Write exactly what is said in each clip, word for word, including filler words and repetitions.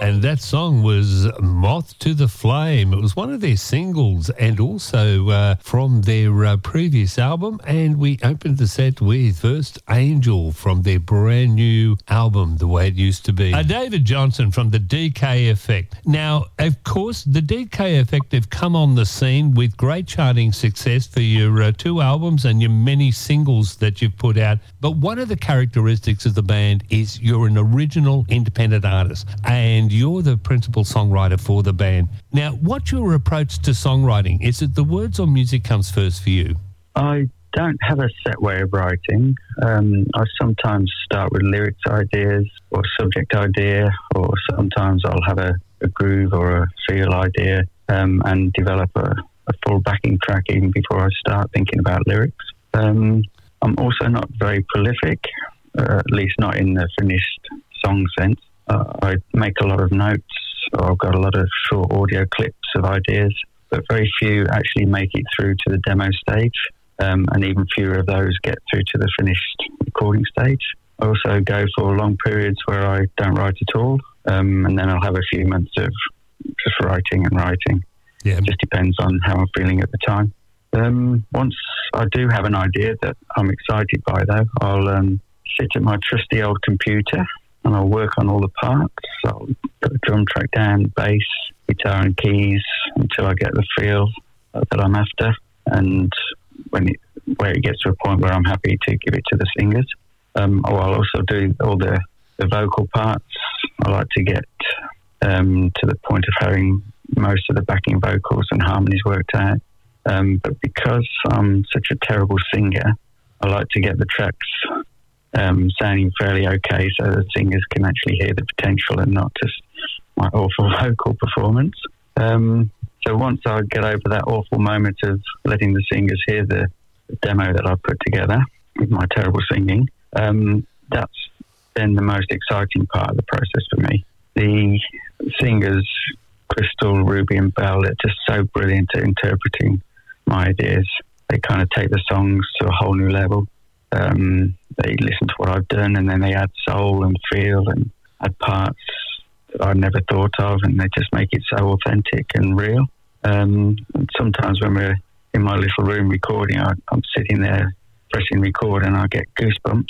And that song was Moth to the Flame. It was one of their singles and also uh, from their uh, previous album. And we opened the set with First Angel from their brand new album, The Way It Used to Be. Uh, David Johnson from the D K Effect. Now, of course, the D K Effect have come on the scene with great charting success for your uh, two albums and your many singles that you've put out. But one of the characteristics of the band is you're an original independent artist and you're the principal songwriter for the band. Now, what's your approach to songwriting? Is it the words or music comes first for you? I don't have a set way of writing. Um, I sometimes start with lyrics ideas or subject idea, or sometimes I'll have a, a groove or a feel idea um, and develop a, a full backing track even before I start thinking about lyrics. Um, I'm also not very prolific, uh, at least not in the finished song sense. Uh, I make a lot of notes, or I've got a lot of short audio clips of ideas, but very few actually make it through to the demo stage, um, and even fewer of those get through to the finished recording stage. I also go for long periods where I don't write at all, um, and then I'll have a few months of just writing and writing. Yeah. It just depends on how I'm feeling at the time. Um, once I do have an idea that I'm excited by, though, I'll um, sit at my trusty old computer and I'll work on all the parts. I'll put the drum track down, bass, guitar and keys until I get the feel that I'm after. And when it, where it gets to a point where I'm happy to give it to the singers. Um, or I'll also do all the, the vocal parts. I like to get um, to the point of having most of the backing vocals and harmonies worked out. Um, but because I'm such a terrible singer, I like to get the tracks um, sounding fairly okay so the singers can actually hear the potential and not just my awful vocal performance. Um, so once I get over that awful moment of letting the singers hear the, the demo that I put together with my terrible singing, um, that's then the most exciting part of the process for me. The singers, Crystal, Ruby and Belle, are just so brilliant at interpreting my ideas. They kind of take the songs to a whole new level. Um, they listen to what I've done and then they add soul and feel and add parts that I never thought of, and they just make it so authentic and real. Um, and sometimes when we're in my little room recording, I, I'm sitting there pressing record and I get goosebumps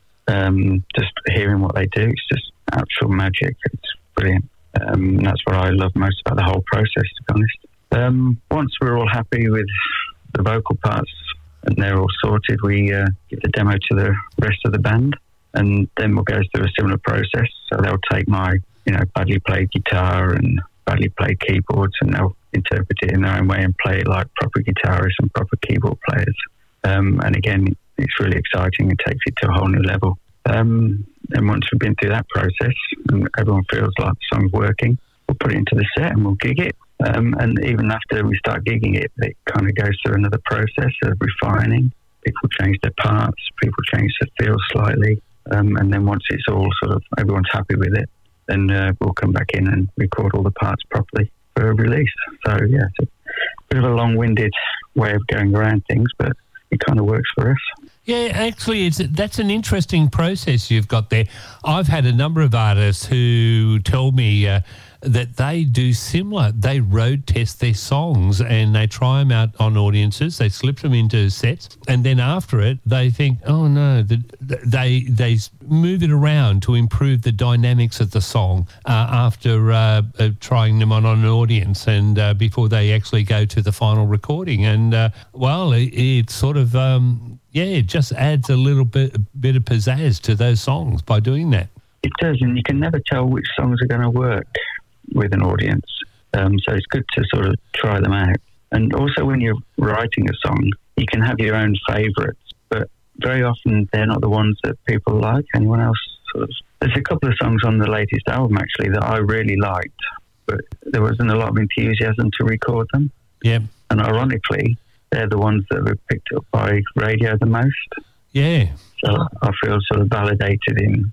um, just hearing what they do. It's just actual magic. It's brilliant. Um, and that's what I love most about the whole process, to be honest. Um, once we're all happy with the vocal parts and they're all sorted, we uh, give the demo to the rest of the band, and then we'll go through a similar process. So they'll take my, you know, badly played guitar and badly played keyboards, and they'll interpret it in their own way and play it like proper guitarists and proper keyboard players. Um, and again, it's really exciting. It takes it to a whole new level. Um, and once we've been through that process and everyone feels like the song's working, we'll put it into the set and we'll gig it. Um, and even after we start gigging it, it kind of goes through another process of refining. People change their parts, people change the feel slightly. Um, and then once it's all sort of, everyone's happy with it, then uh, we'll come back in and record all the parts properly for a release. So, yeah, it's a bit of a long-winded way of going around things, but it kind of works for us. Yeah, actually, it's that's an interesting process you've got there. I've had a number of artists who tell me uh, that they do similar. They road test their songs and they try them out on audiences. They slip them into sets, and then after it, they think, "Oh no!" The, they they move it around to improve the dynamics of the song uh, after uh, uh, trying them on, on an audience, and uh, before they actually go to the final recording. And uh, well, it, it sort of. Um, Yeah, it just adds a little bit, bit of pizzazz to those songs by doing that. It does, and you can never tell which songs are going to work with an audience. Um, so it's good to sort of try them out. And also when you're writing a song, you can have your own favourites, but very often they're not the ones that people like. Anyone else sort of... There's a couple of songs on the latest album, actually, that I really liked, but there wasn't a lot of enthusiasm to record them. Yeah. And ironically, they're the ones that were picked up by radio the most. Yeah. So I feel sort of validated in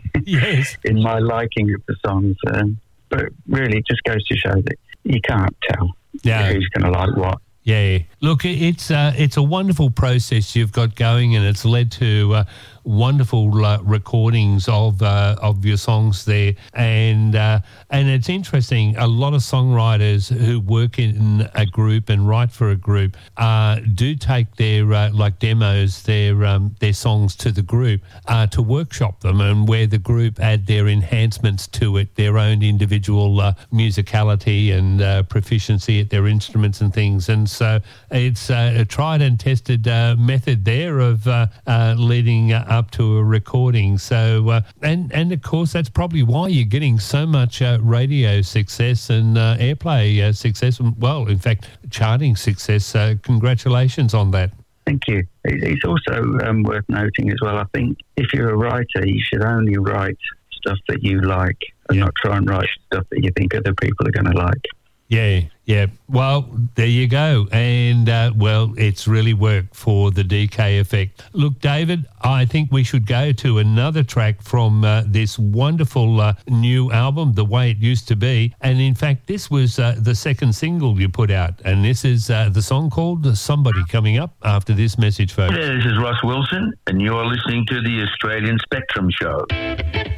yes. in my liking of the songs. Um, but really, it just goes to show that you can't tell yeah. who's going to like what. Yeah. Look, it's uh, it's a wonderful process you've got going, and it's led to uh, wonderful uh, recordings of uh, of your songs there, and uh, and it's interesting. A lot of songwriters who work in a group and write for a group uh, do take their uh, like demos, their um, their songs to the group uh, to workshop them, and where the group add their enhancements to it, their own individual uh, musicality and uh, proficiency at their instruments and things. And so it's uh, a tried and tested uh, method there of uh, uh, leading up to a recording. So uh, and and of course that's probably why you're getting so much uh, radio success and uh, airplay uh, success. Well, in fact, charting success. Uh, congratulations on that. Thank you. It's also um, worth noting as well, I think if you're a writer, you should only write stuff that you like and yeah. not try and write stuff that you think other people are going to like. Yeah, yeah. Well, there you go. And, uh, well, it's really worked for the D K Effect. Look, David, I think we should go to another track from uh, this wonderful uh, new album, The Way It Used to Be. And, in fact, this was uh, the second single you put out. And this is uh, the song called Somebody, coming up after this message, folks. Hey, this is Russ Wilson, and you're listening to the Australian Spectrum Show.